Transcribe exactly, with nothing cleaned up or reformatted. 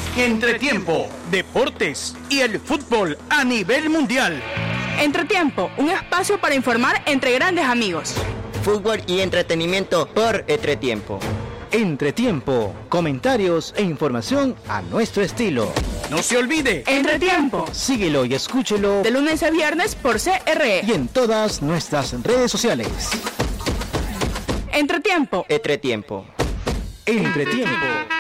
Entretiempo, deportes y el fútbol a nivel mundial. Entretiempo, un espacio para informar entre grandes amigos. Fútbol y entretenimiento por Entretiempo. Entretiempo, comentarios e información a nuestro estilo. No se olvide. Entretiempo. Síguelo y escúchelo de lunes a viernes por C R E y en todas nuestras redes sociales. Entretiempo. Entretiempo. Entretiempo.